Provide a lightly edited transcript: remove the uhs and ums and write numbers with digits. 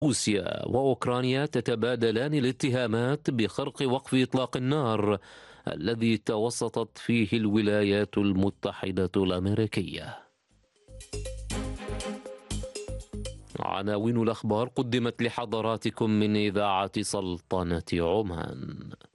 روسيا وأوكرانيا تتبادلان الاتهامات بخرق وقف إطلاق النار الذي توسطت فيه الولايات المتحدة الأمريكية. عناوين الأخبار قدمت لحضراتكم من إذاعة سلطنة عمان.